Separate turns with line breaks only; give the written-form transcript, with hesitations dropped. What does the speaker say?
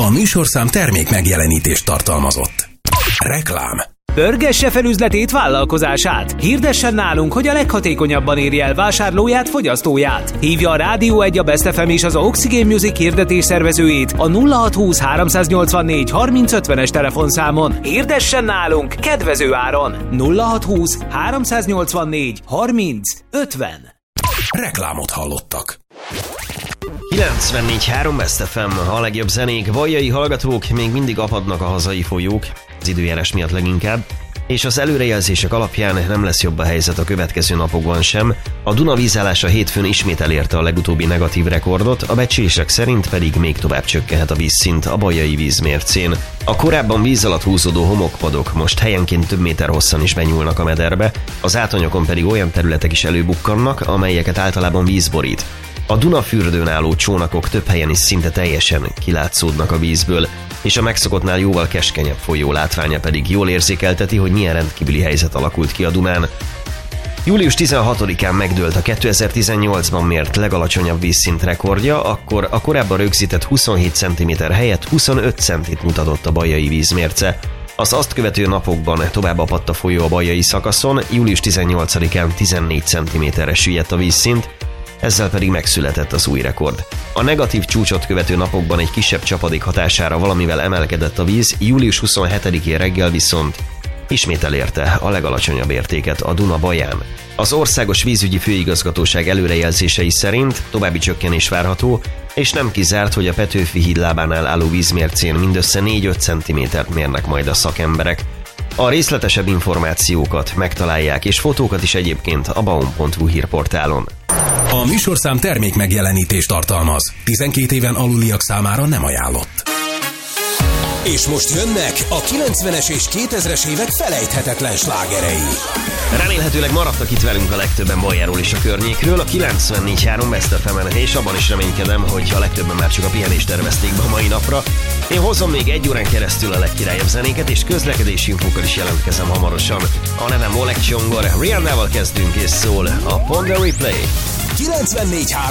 A műsorszám termék megjelenítést tartalmazott. Reklám.
Pörgesse fel üzletét, vállalkozását. Hirdessen nálunk, hogy a leghatékonyabban érje el vásárlóját, fogyasztóját. Hívja a Rádió 1, a Best FM és az Oxygen Music hirdetés szervezőjét a 0620 384 3050-es telefonszámon. Hirdessen nálunk kedvező áron. 0620 384 3050.
Reklámot hallottak.
94.3 Best FM, a legjobb zenék, vajjai hallgatók, még mindig apadnak a hazai folyók, az időjárás miatt leginkább, és az előrejelzések alapján nem lesz jobb a helyzet a következő napokban sem. A Duna vízállása hétfőn ismét elérte a legutóbbi negatív rekordot, a becslések szerint pedig még tovább csökkenhet a vízszint a bajai vízmércén. A korábban víz alatt húzódó homokpadok most helyenként több méter hosszan is benyúlnak a mederbe, az átonyokon pedig olyan területek is előbukkannak, amelyeket általában víz borít. A Dunafürdőn álló csónakok több helyen is szinte teljesen kilátszódnak a vízből, és a megszokottnál jóval keskenyebb folyó látványa pedig jól érzékelteti, hogy milyen rendkívüli helyzet alakult ki a Dunán. Július 16-án megdőlt a 2018-ban mért legalacsonyabb vízszint rekordja, akkor a korábban rögzített 27 cm helyett 25 centit mutatott a bajai vízmérce. Az azt követő napokban tovább apadt a folyó a bajai szakaszon, július 18-án 14 cm-re süllyedt a vízszint, ezzel pedig megszületett az új rekord. A negatív csúcsot követő napokban egy kisebb csapadék hatására valamivel emelkedett a víz, július 27-én reggel viszont ismét elérte a legalacsonyabb értéket a Duna baján. Az Országos Vízügyi Főigazgatóság előrejelzései szerint további csökkenés várható, és nem kizárt, hogy a Petőfi híd lábánál álló vízmércén mindössze 4-5 cm-t mérnek majd a szakemberek. A részletesebb információkat megtalálják, és fotókat is egyébként a baum.hu hírportálon.
A műsorszám termék megjelenítést tartalmaz. 12 éven aluliak számára nem ajánlott. És most jönnek a 90-es és 2000-es évek felejthetetlen slágerei.
Remélhetőleg maradtak itt velünk a legtöbben Bajáról és a környékről, a 94.3 Best FM-en, és abban is reménykedem, hogy a legtöbben már csak a pihenést tervezték be a mai napra. Én hozom még 1 órán keresztül a legkirályabb zenéket, és közlekedési infókkal is jelentkezem hamarosan. A nevem Oleg Csongor, Rihannával kezdünk, és szól a Pon de Replay.
94.3